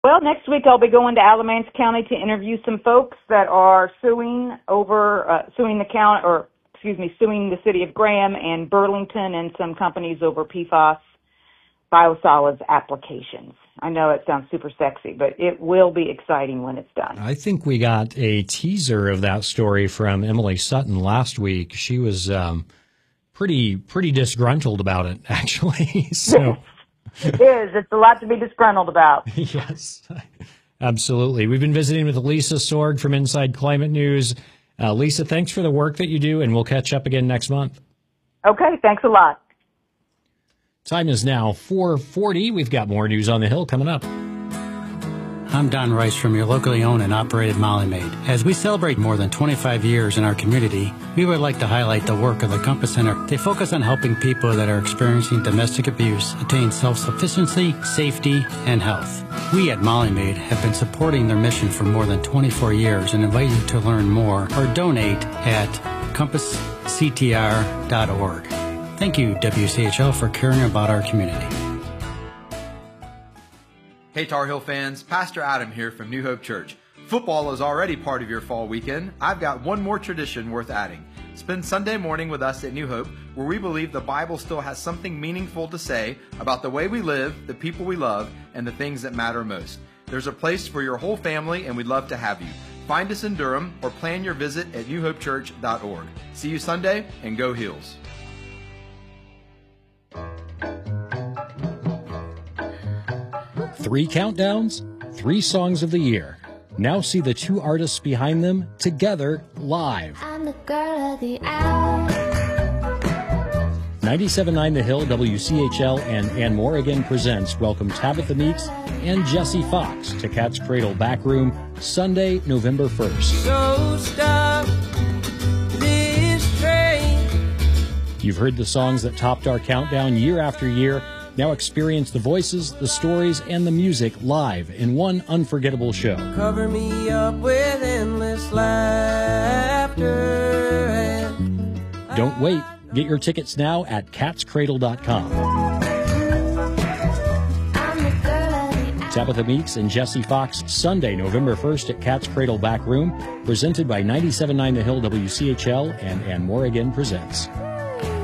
Well, next week I'll be going to Alamance County to interview some folks that are suing the city of Graham and Burlington and some companies over PFAS biosolids applications. I know it sounds super sexy, but it will be exciting when it's done. I think we got a teaser of that story from Emily Sutton last week. She was pretty disgruntled about it, actually. So. It is. It's a lot to be disgruntled about. Yes, absolutely. We've been visiting with Lisa Sorg from Inside Climate News. Lisa, thanks for the work that you do, and we'll catch up again next month. Okay, thanks a lot. Time is now 4:40. We've got more news on the Hill coming up. I'm Don Rice from your locally owned and operated Molly Maid. As we celebrate more than 25 years in our community, we would like to highlight the work of the Compass Center. They focus on helping people that are experiencing domestic abuse attain self-sufficiency, safety, and health. We at Molly Maid have been supporting their mission for more than 24 years and invite you to learn more or donate at compassctr.org. Thank you, WCHL, for caring about our community. Hey Tar Heel fans, Pastor Adam here from New Hope Church. Football is already part of your fall weekend. I've got one more tradition worth adding. Spend Sunday morning with us at New Hope, where we believe the Bible still has something meaningful to say about the way we live, the people we love, and the things that matter most. There's a place for your whole family, and we'd love to have you. Find us in Durham or plan your visit at newhopechurch.org. See you Sunday, and go Heels. 3 countdowns, 3 songs of the year. Now see the 2 artists behind them together live. I'm the girl of the hour. 97.9 The Hill, WCHL, and Ann Morrigan presents welcome Tabitha Meeks and Jesse Fox to Cat's Cradle Backroom, Sunday, November 1st. So stop this train. You've heard the songs that topped our countdown year after year. Now experience the voices, the stories, and the music live in one unforgettable show. Cover me up with endless laughter. Don't wait. Get your tickets now at catscradle.com. Tabitha Meeks and Jesse Fox, Sunday, November 1st at Cat's Cradle Back Room, presented by 97.9 The Hill, WCHL, and Ann Morrigan Presents.